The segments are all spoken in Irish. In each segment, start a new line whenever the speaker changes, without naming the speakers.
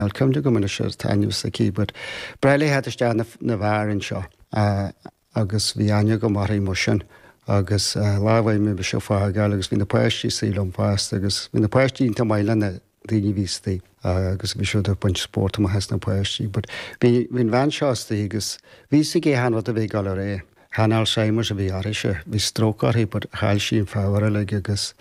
I'll come to go in a shirt tainus the key, but Bradley had to stand na var in shaw. Agus vi anya go mar emotion. Agus láhhaid mi be seo fágal agus hín na páistí sílam fást agus hín na páistí inta maiile na daoine vístaí agus bhí siúd a buint sport am has na páistí. But hín bhain seástaí agus ví sa gé hanhad a bhí gal ré. Hanal Seimar a bhí áise, bhí strócarí, but chail sín fáhar le agus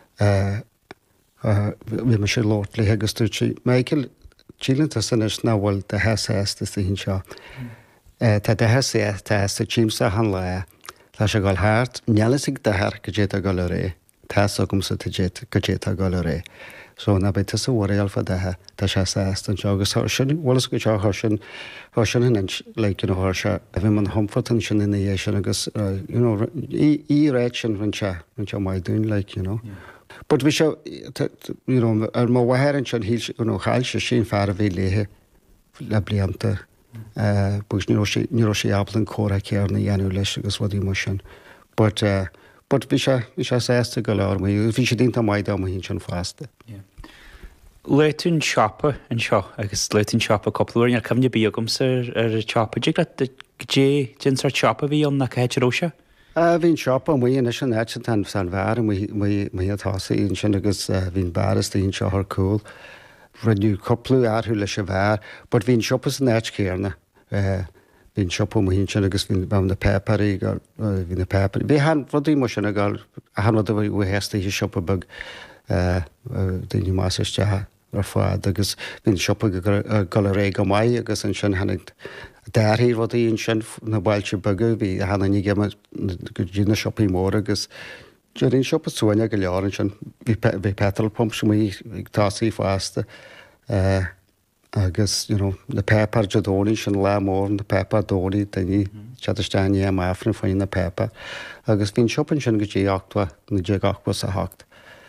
bhí me sé lót le agus tuirtí. Michael, tílanta san is náhfuil de heasta sa hín seo. Tá de heasta tá heasta tíimsa han le. Tá sé gáil háart, nealasigh de thar go dtéad a gáil ré, tá sogum sa go dtéad a gáil ré. So na bit sa bhir alfa dethe tá sé an seo agus sin bhlas go teo sin le thir se a bhí man homfatan sin in dhé sin agus í réit sin rin se mai dún le. But bhí se ar má bhhéann sin chail se sin fear a bhí léthe le blianta. Bush ní sé ablan córa céar na dhéanú leis agus bhdí mar sin. But bhí sé sésta go leir mí, bhí sé dínta maidá a hín sin fásta.
Leitún seapa an seo agus leitún seapa coppplaúir ar cumne bíagamm ar teapa. Dé le dinsar teapa bhí an na caiidirróise?
Bhín seapa mhuioine sin éit tan san bhar mhuitása íon sin agus bhín beras íon seo th cúil. Rydw coplw arthú leis a bhar, but bhín siopas an éit céarna. Bhín siopa mo hín sin agus bhín bam na peparí, bhín na peparí. Bhí han rodí mo sin a gáil, a han rodí bhí héasta hí siopa bag daoine más istethe ar fád, agus bhín siopa gáil ré go mai, agus an sin hanig dáirhí rodí on sin na bailte bagu, bhí hana ní gama go dtína siopaí mór agus During siopa súine go leárin sin bhí petrol pump sem ag tásaí fásta agus na pepar jadóní sin le mór na pepar dóí daoine teadarstein am áfran faoin na pepar. Agus bhín siopan sin go dtí achta na dé achpa sa hacht.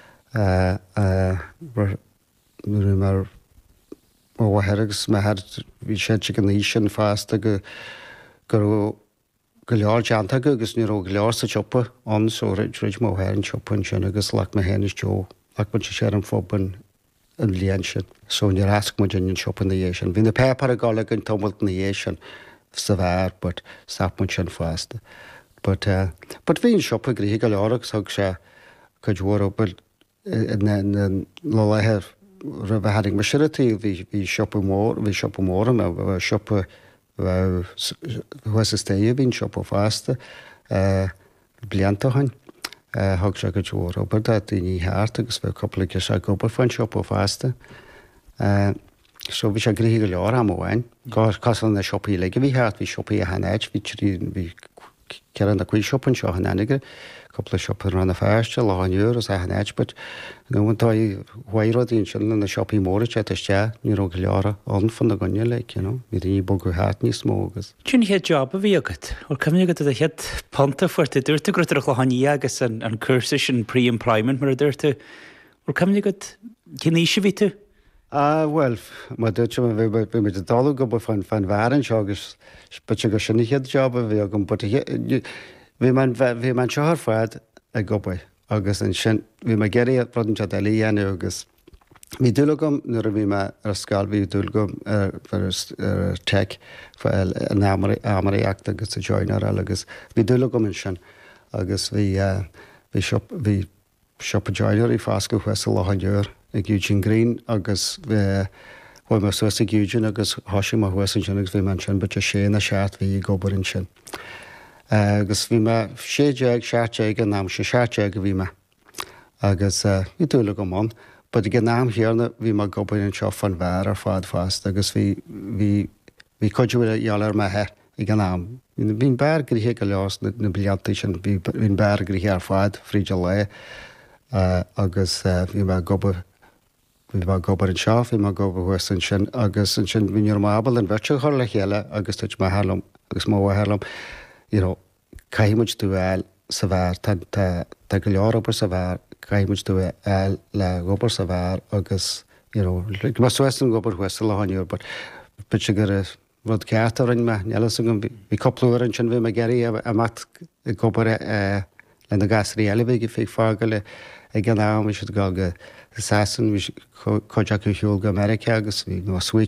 Mar óhhegus me bhí sé go níos sin fásta go leor deanta agus ní go leor sa chopa an so réid má héann chopan sin agus lech me héannis jo lech man sé an fóban an líon sin. So ní rasc mu in chopan na dhé sin. Bhí na pepar a gála an tomult na dhé sin sa bhar, but sap man sin fásta. But bhín chopa gríthe go leorach thug sé go dúra leithe ra bheithaigh me siratí bhí chopa mór a bh chopa was is téh bhín siopa fásta blianta hain thug se go dúr obair de daoine háart agus bheith coppla se gobar fain siopa fásta. So bhí sé gríthe go leor am bhhain, casan na siopaí le bhí háart bhí siopaí a hanéid, bhí cean na cuí siopan seo hanige, coppla siopa ranna feiste láinúr as a hanéid, but nótá hhaírodíonn sin na siopaí móra teiste ní go leora an fan na gonne le, ní daoine bo go háart níos mó agus.
Tún héad job a bhí agad, ó cumine agad a héad panta fuirta dúirta grutar le haní agus an cursa sin pre-employment mar a dúirta, ó cumine agad cinníise bhí tú?
Well, má dúirte bhí me dála go fan bhharan seo agus bute go sinna héad job a bhí agam, but bhí man seothar fád a gobaid agus an sin bhí me geirí brodan te eile dhéanú agus bhí dúlagam nuair a bhí me ar scáil bhí dúlagam ar tech an amaríocht agus a joinar agus bhí dúlagam an sin agus bhí siop a joinar í fásca chuasa láhanúr ag Eugene Green agus bhfuil mar suas ag Eugene agus thoisiim a chuasan sin agus bhí man sin bute sé na seaart bhí gobar an sin. Agus bhí me 6 an náam sé 7 go bhí me agus í dúla go món, bud i gnáam chéarna bhí mar gobar an seo fan bhar ar fád fást agus bhí coidúile ealar methe i gnáam. Bhín bear gríthe go leás na blianta sin bhín bear gríthe ar fád fríide le agus bhí me gobar bhí mar gobar an seo, bhí mar gobar huasan sin agus an sin bhín ar mábal an bhete chuir le chéile agus tuid má helam agus má helam. Caiimiid tú eil sa bhar tá go leorbar sa bhar, caiimiid tú eil le gobar sa bhar agus mar suan gobar huasa le hainúr, but se gur rud ceartar in me nelas gom bhí coplúir an sin bhí me geirí a mat gobar le na gasí eile bhí fé fága le ag gan ná si go Sasan bhí coideach go America agus bhí nó